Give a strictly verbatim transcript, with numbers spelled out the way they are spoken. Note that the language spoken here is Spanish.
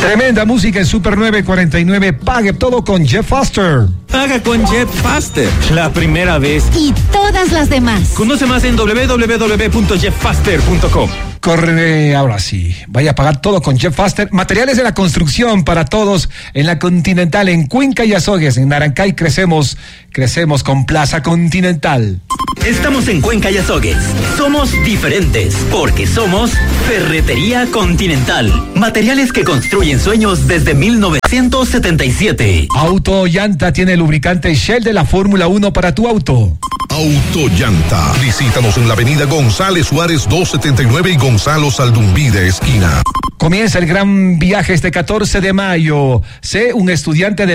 Tremenda música en Super nueve cuarenta y nueve. Pague todo con Jeff Foster. Paga con Jeff Foster. La primera vez. Y todas las demás. Conoce más en doble u doble u doble u punto jeff foster punto com. Corre, ahora sí. Vaya a pagar todo con Jeff Foster. Materiales de la construcción para todos en la Continental, en Cuenca y Azogues. En Narancay crecemos, crecemos con Plaza Continental. Estamos en Cuenca y Azogues. Somos diferentes porque somos Ferretería Continental. Materiales que construyen sueños desde mil novecientos setenta y siete. Auto Llanta tiene lubricante Shell de la Fórmula uno para tu auto. Autollanta. Visítanos en la avenida González Suárez doscientos setenta y nueve y Gonzalo Saldumbide, esquina. Comienza el gran viaje este catorce de mayo. Sé un estudiante de